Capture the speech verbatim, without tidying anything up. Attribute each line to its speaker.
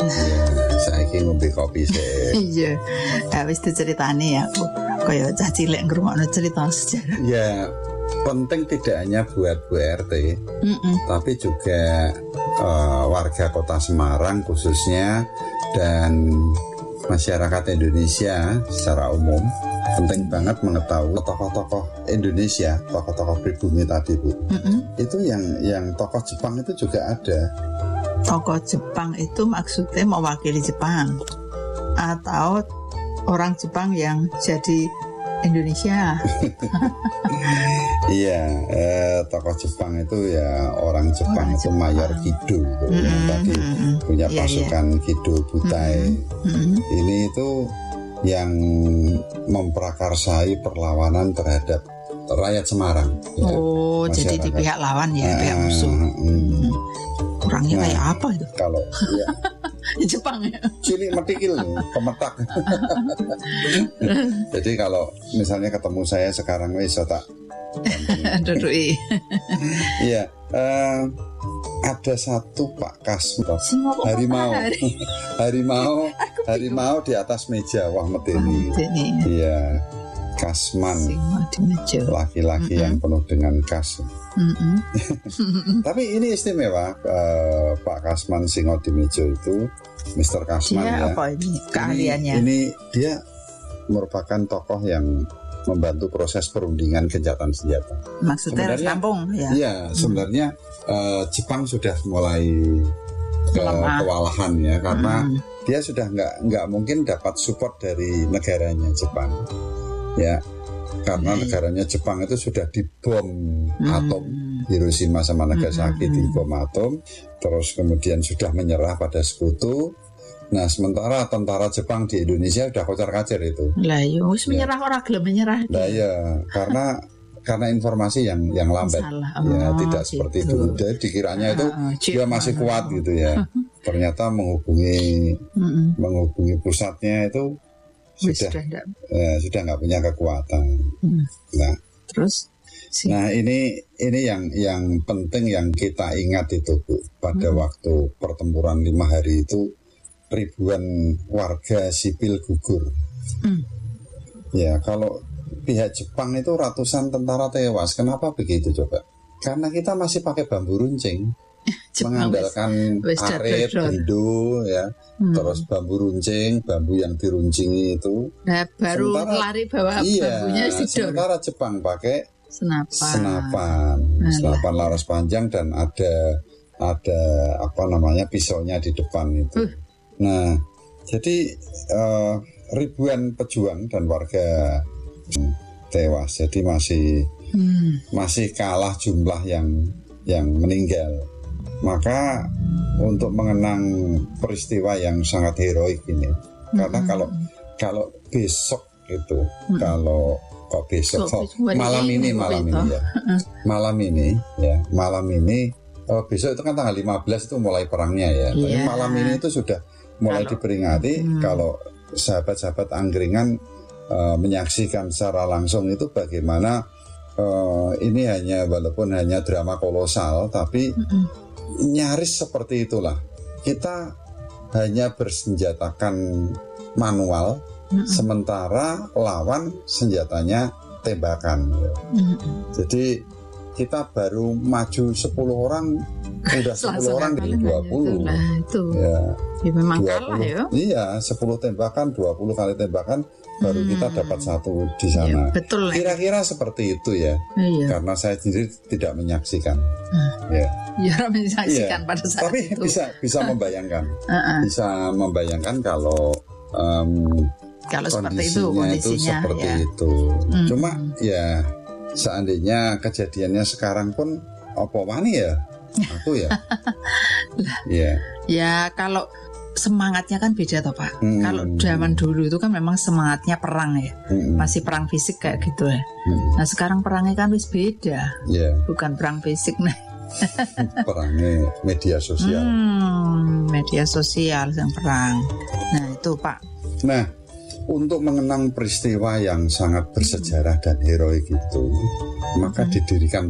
Speaker 1: Iya, saiki ngombe kopi sih.
Speaker 2: Iya. Ya wis diceritani ya. Kaya cah cilik ngrungokno cerita sejarah.
Speaker 1: Ya, penting tidak hanya buat Bu R T, Mm-mm. tapi juga uh, warga Kota Semarang khususnya dan masyarakat Indonesia secara umum penting banget mengetahui tokoh-tokoh Indonesia, tokoh-tokoh pribumi tadi Bu. Mm-mm. Itu yang yang tokoh Jepang itu juga ada.
Speaker 2: Tokoh Jepang itu maksudnya mewakili Jepang atau orang Jepang yang jadi Indonesia.
Speaker 1: Iya, eh, tokoh Jepang itu ya orang Jepang orang itu Jepang. Mayor Kido gitu, mm-hmm. yang tadi mm-hmm. punya pasukan yeah, yeah. Kido Butai. Mm-hmm. Ini itu yang memprakarsai perlawanan terhadap rakyat Semarang. Ya,
Speaker 2: oh, masyarakat. Jadi di pihak lawan ya, uh, pihak musuh. Mm. Orangnya nah, kayak apa itu?
Speaker 1: Kalau ya,
Speaker 2: Jepang ya.
Speaker 1: Cilik metikil, pemetak. Jadi kalau misalnya ketemu saya sekarang wis tak
Speaker 2: dudui.
Speaker 1: Iya, uh, ada satu Pak Kas harimau. harimau, harimau di atas meja wah medeni. Iya. Kasman, laki-laki mm-hmm. yang penuh dengan kas. Mm-hmm. Tapi ini istimewa uh, Pak Kasman Singodimejo itu, Mister Kasman dia ya.
Speaker 2: Apa ini keahliannya?
Speaker 1: Ini, ini dia merupakan tokoh yang membantu proses perundingan gencatan senjata.
Speaker 2: Maksudnya kampung ya?
Speaker 1: Iya, sebenarnya mm. uh, Jepang sudah mulai uh, kewalahan ya, karena mm. dia sudah nggak nggak mungkin dapat support dari negaranya Jepang. Ya, karena hmm. negaranya Jepang itu sudah dibom hmm. atom, Hiroshima sama Nagasaki hmm. dibom atom, terus kemudian sudah menyerah pada sekutu. Nah, sementara tentara Jepang di Indonesia sudah kocar-kacir itu.
Speaker 2: Lah, yo wis menyerah ya. Ora gelem menyerah.
Speaker 1: Lah ya, karena karena informasi yang yang lambat. Oh, ya, tidak gitu. Seperti itu. Jadi dikiranya itu oh, dia masih kuat gitu ya. Ternyata menghubungi hmm. menghubungi pusatnya itu sudah sudah eh, sudah nggak punya kekuatan. Hmm. Nah,
Speaker 2: terus si.
Speaker 1: Nah ini ini yang yang penting yang kita ingat itu Bu, pada hmm. waktu pertempuran lima hari itu ribuan warga sipil gugur. Hmm. Ya, kalau pihak Jepang itu ratusan tentara tewas. Kenapa begitu coba? Karena kita masih pakai bambu runcing. Jepang mengandalkan wis, wis arit, bendo ya, hmm. terus bambu runcing, bambu yang diruncingi itu.
Speaker 2: Nah, baru sementara, lari bawa
Speaker 1: iya,
Speaker 2: bambunya sidor.
Speaker 1: Sementara Jepang pakai
Speaker 2: senapan,
Speaker 1: senapan, senapan laras panjang dan ada ada apa namanya pisaunya di depan itu. Uh. Nah, jadi uh, ribuan pejuang dan warga tewas, jadi masih hmm. masih kalah jumlah yang yang meninggal. Maka untuk mengenang peristiwa yang sangat heroik ini, mm-hmm. karena kalau kalau besok itu, mm-hmm. kalau kok besok so, malam ini malam ini ya, malam ini ya malam ini oh, besok itu kan tanggal lima belas itu mulai perangnya ya, yeah. Tapi malam ini itu sudah mulai kalau, diperingati hmm. kalau sahabat-sahabat angkringan uh, menyaksikan secara langsung itu bagaimana uh, ini hanya walaupun hanya drama kolosal tapi mm-hmm. nyaris seperti itulah. Kita hanya bersenjatakan manual, mm-hmm. sementara lawan senjatanya tembakan. Mm-hmm. Jadi kita baru maju sepuluh orang, udah sepuluh orang jadi dua puluh.
Speaker 2: Nah, itu.
Speaker 1: Ya,
Speaker 2: ya memang
Speaker 1: dua puluh,
Speaker 2: kalah ya.
Speaker 1: Iya, sepuluh tembakan, dua puluh kali tembakan baru hmm. kita dapat satu di sana.
Speaker 2: Ya, betul.
Speaker 1: Kira-kira seperti itu ya.
Speaker 2: Iya.
Speaker 1: Karena saya sendiri tidak menyaksikan.
Speaker 2: Hmm.
Speaker 1: Ya.
Speaker 2: Ya, menyaksikan ya. Pada saat
Speaker 1: Tapi
Speaker 2: itu.
Speaker 1: Tapi bisa bisa membayangkan.
Speaker 2: Uh-uh.
Speaker 1: Bisa membayangkan kalau um,
Speaker 2: kalau seperti itu kondisinya
Speaker 1: itu seperti
Speaker 2: ya.
Speaker 1: itu. Hmm. Cuma ya seandainya kejadiannya sekarang pun apa wani ya? Aku ya.
Speaker 2: Ya. Ya kalau semangatnya kan beda toh Pak. Hmm. Kalau zaman dulu itu kan memang semangatnya perang ya, hmm. masih perang fisik kayak gitu ya. Hmm. Nah sekarang perangnya kan wis beda, yeah. bukan perang fisik nih.
Speaker 1: Perangnya media sosial.
Speaker 2: Hmm, media sosial yang perang. Nah itu Pak.
Speaker 1: Nah untuk mengenang peristiwa yang sangat bersejarah dan heroik itu, maka hmm. didirikan